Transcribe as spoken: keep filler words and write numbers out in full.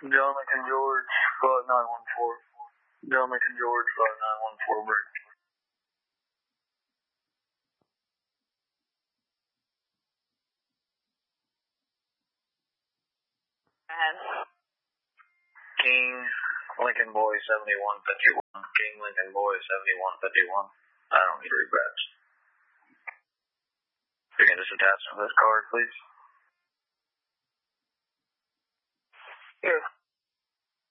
John Lincoln George, five nine one four. John Lincoln George, five nine one four, break. King Lincoln Boy seventy-one fifty-one. King Lincoln Boy seventy-one fifty-one. I don't need regrets. You can just attach to this card, please.